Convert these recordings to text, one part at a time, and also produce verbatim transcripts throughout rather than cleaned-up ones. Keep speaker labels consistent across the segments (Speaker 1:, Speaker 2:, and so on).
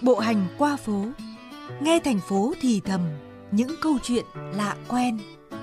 Speaker 1: Bộ hành qua phố, nghe thành phố thì thầm những câu chuyện lạ quen.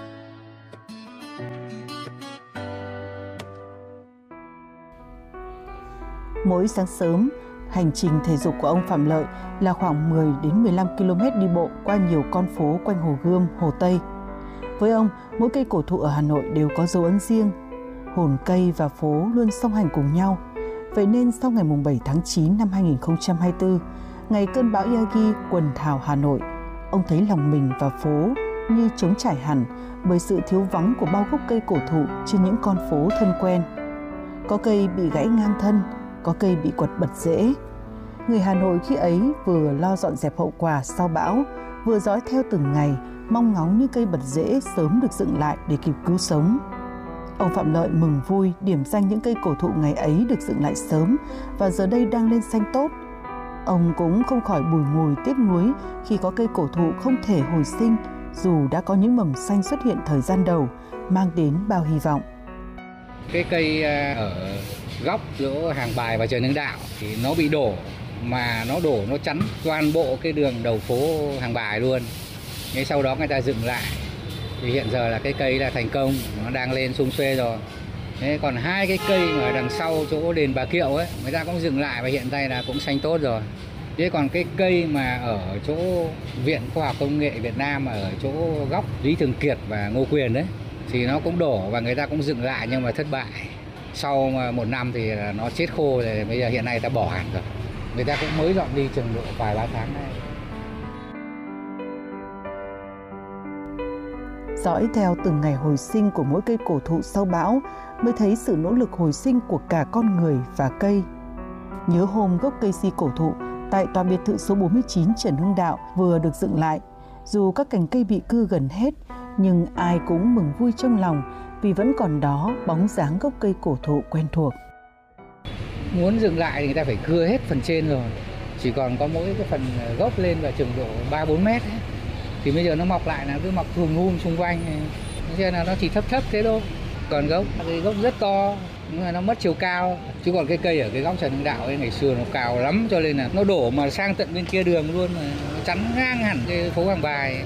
Speaker 2: Mỗi sáng sớm, hành trình thể dục của ông Phạm Lợi là khoảng mười đến mười lăm ki lô mét đi bộ qua nhiều con phố quanh Hồ Gươm, Hồ Tây. Với ông, mỗi cây cổ thụ ở Hà Nội đều có dấu ấn riêng. Hồn cây và phố luôn song hành cùng nhau. Vậy nên sau ngày bảy tháng chín năm hai nghìn không trăm hai mươi tư, ngày cơn bão Yagi quần thảo Hà Nội, ông thấy lòng mình và phố như trống trải hẳn bởi sự thiếu vắng của bao gốc cây cổ thụ trên những con phố thân quen. Có cây bị gãy ngang thân, có cây bị quật bật rễ. Người Hà Nội khi ấy vừa lo dọn dẹp hậu quả sau bão, vừa dõi theo từng ngày, mong ngóng những cây bật rễ sớm được dựng lại để kịp cứu sống. Ông Phạm Lợi mừng vui điểm danh những cây cổ thụ ngày ấy được dựng lại sớm và giờ đây đang lên xanh tốt. Ông cũng không khỏi bùi ngùi tiếc nuối khi có cây cổ thụ không thể hồi sinh dù đã có những mầm xanh xuất hiện thời gian đầu, mang đến bao hy vọng.
Speaker 3: Cái cây ở góc giữa Hàng Bài và Trần Hưng Đạo thì nó bị đổ, mà nó đổ nó chắn toàn bộ cái đường đầu phố Hàng Bài luôn. Ngay sau đó người ta dựng lại thì hiện giờ là cái cây là thành công, nó đang lên sum xuê rồi. Thế còn hai cái cây mà ở đằng sau chỗ đền Bà Kiệu ấy, người ta cũng dừng lại và hiện tại là cũng xanh tốt rồi. Thế còn cái cây mà ở chỗ Viện Khoa học Công nghệ Việt Nam ở chỗ góc Lý Thường Kiệt và Ngô Quyền đấy thì nó cũng đổ và người ta cũng dừng lại nhưng mà thất bại. Sau một năm thì nó chết khô rồi, bây giờ hiện nay ta bỏ hẳn rồi. Người ta cũng mới dọn đi chừng độ vài ba tháng này.
Speaker 2: Dõi theo từng ngày hồi sinh của mỗi cây cổ thụ sau bão mới thấy sự nỗ lực hồi sinh của cả con người và cây. Nhớ hôm gốc cây si cổ thụ tại tòa biệt thự số bốn mươi chín Trần Hưng Đạo vừa được dựng lại, dù các cành cây bị cưa gần hết, nhưng ai cũng mừng vui trong lòng vì vẫn còn đó bóng dáng gốc cây cổ thụ quen thuộc.
Speaker 3: Muốn dừng lại thì người ta phải cưa hết phần trên rồi, chỉ còn có mỗi cái phần gốc lên và chừng độ ba bốn mét ấy. Thì bây giờ nó mọc lại là cứ mọc thùm hum xung quanh, cho nên là nó chỉ thấp thấp thế thôi. Còn gốc, cái gốc rất to nhưng mà nó mất chiều cao. Chứ còn cái cây ở cái góc Trần Hưng Đạo ấy ngày xưa nó cao lắm, cho nên là nó đổ mà sang tận bên kia đường luôn, mà nó chắn ngang hẳn cái phố Hàng Bài.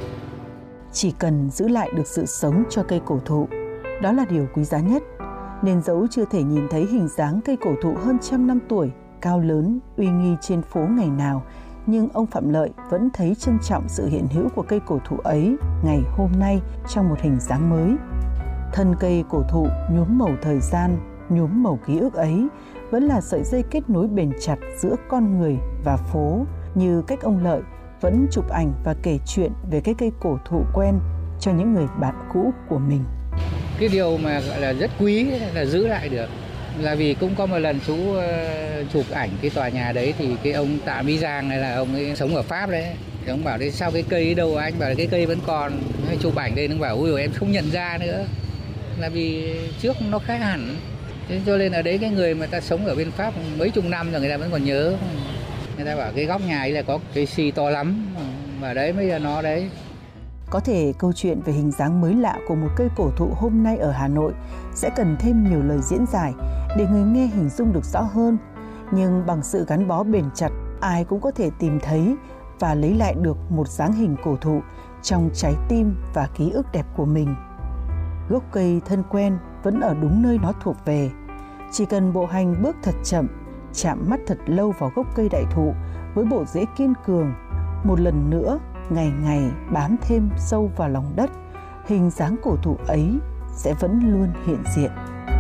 Speaker 2: Chỉ cần giữ lại được sự sống cho cây cổ thụ, đó là điều quý giá nhất. Nên dẫu chưa thể nhìn thấy hình dáng cây cổ thụ hơn trăm năm tuổi, cao lớn, uy nghi trên phố ngày nào, nhưng ông Phạm Lợi vẫn thấy trân trọng sự hiện hữu của cây cổ thụ ấy ngày hôm nay trong một hình dáng mới. Thân cây cổ thụ nhuốm màu thời gian, nhuốm màu ký ức ấy vẫn là sợi dây kết nối bền chặt giữa con người và phố, như cách ông Lợi vẫn chụp ảnh và kể chuyện về cái cây cổ thụ quen cho những người bạn cũ của mình.
Speaker 3: Cái điều mà gọi là rất quý là giữ lại được, là vì cũng có một lần chú uh, chụp ảnh cái tòa nhà đấy thì cái ông Tạ Mỹ Giang này là ông ấy sống ở Pháp đấy, thì ông bảo đấy sao cái cây đâu, anh bảo là cái cây vẫn còn, chụp ảnh đây nó bảo ui rồi em không nhận ra nữa, là vì trước nó khác hẳn. Thế cho nên ở đấy cái người mà ta sống ở bên Pháp mấy chục năm rồi người ta vẫn còn nhớ. Người ta bảo cái góc nhà ấy là có cây si to lắm, và đấy bây giờ nó đấy.
Speaker 2: Có thể câu chuyện về hình dáng mới lạ của một cây cổ thụ hôm nay ở Hà Nội sẽ cần thêm nhiều lời diễn giải để người nghe hình dung được rõ hơn. Nhưng bằng sự gắn bó bền chặt, ai cũng có thể tìm thấy và lấy lại được một dáng hình cổ thụ trong trái tim và ký ức đẹp của mình. Gốc cây thân quen vẫn ở đúng nơi nó thuộc về. Chỉ cần bộ hành bước thật chậm, chạm mắt thật lâu vào gốc cây đại thụ với bộ rễ kiên cường, một lần nữa ngày ngày bám thêm sâu vào lòng đất, hình dáng cổ thụ ấy sẽ vẫn luôn hiện diện.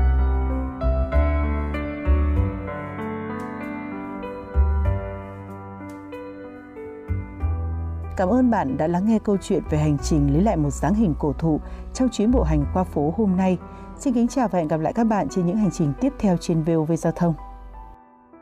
Speaker 2: Cảm ơn bạn đã lắng nghe câu chuyện về hành trình lấy lại một dáng hình cổ thụ trong chuyến bộ hành qua phố hôm nay. Xin kính chào và hẹn gặp lại các bạn trên những hành trình tiếp theo trên vê o vê Giao thông.